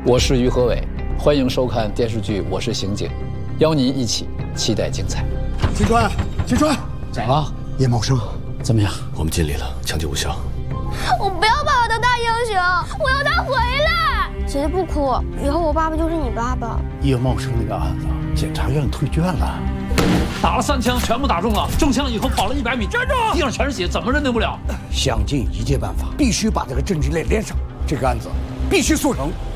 我是于和伟，欢迎收看电视剧《我是刑警》，邀您一起期待精彩。 青川，青川， 咋了？ 叶茂生怎么样？ 我们尽力了，抢救无效。 我不要把我当大英雄，我要他回来。姐姐不哭，以后我爸爸就是你爸爸。 叶茂生那个案子，检察院退卷了。 打了3枪，全部打中了。中枪以后跑了100米，站住！地上全是血，怎么认定不了？ 想尽一切办法，必须把这个证据链连上。这个案子必须速成。